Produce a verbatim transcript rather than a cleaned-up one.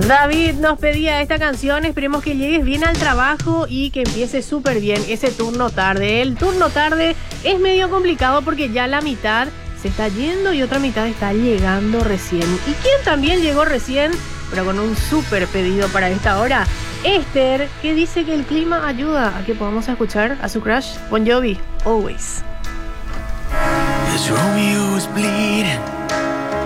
David nos pedía esta canción, esperemos que llegues bien al trabajo y que empiece súper bien ese turno tarde. El turno tarde es medio complicado porque ya la mitad se está yendo y otra mitad está llegando recién. ¿Y quién también llegó recién, pero con un súper pedido para esta hora? Esther, que dice que el clima ayuda a que podamos escuchar a su crush Bon Jovi, Always. As Romeo was bleeding